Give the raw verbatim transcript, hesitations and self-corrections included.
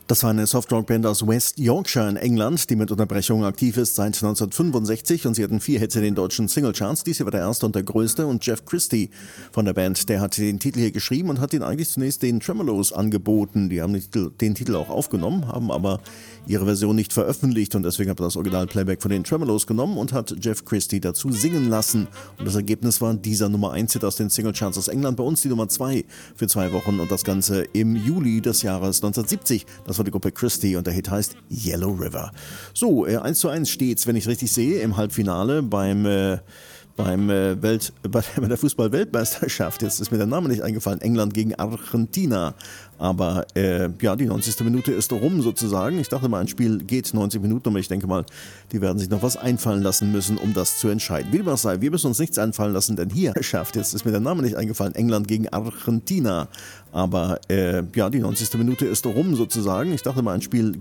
Das war eine Softrock-Band aus West Yorkshire in England, die mit Unterbrechungen aktiv ist seit neunzehnhundertfünfundsechzig, und sie hatten vier Hits in den deutschen Singlecharts. Dies hier war der erste und der größte, und Jeff Christie von der Band, der hat den Titel hier geschrieben und hat ihn eigentlich zunächst den Tremolos angeboten. Die haben den Titel, den Titel auch aufgenommen, haben aber ihre Version nicht veröffentlicht, und deswegen hat er das Original-Playback von den Tremolos genommen und hat Jeff Christie dazu singen lassen. Und das Ergebnis war dieser Nummer eins Hit aus den Singlecharts aus England, bei uns die Nummer zwei für zwei Wochen, und das Ganze im Juli des Jahres neunzehnhundertsiebzig. Das war die Gruppe Christie und der Hit heißt Yellow River. So, äh, eins zu eins steht's, wenn ich es richtig sehe, im Halbfinale beim, äh, beim, äh, Welt, bei der Fußball-Weltmeisterschaft. Jetzt ist mir der Name nicht eingefallen. England gegen Argentina. Aber äh, ja, die neunzigste Minute ist rum sozusagen. Ich dachte mal, ein Spiel geht neunzig Minuten, aber ich denke mal, die werden sich noch was einfallen lassen müssen, um das zu entscheiden. Wie dem auch sei, wir müssen uns nichts einfallen lassen, denn hier schafft, jetzt ist mir der Name nicht eingefallen, England gegen Argentina. Aber äh, ja, die neunzigste Minute ist rum sozusagen. Ich dachte mal, ein Spiel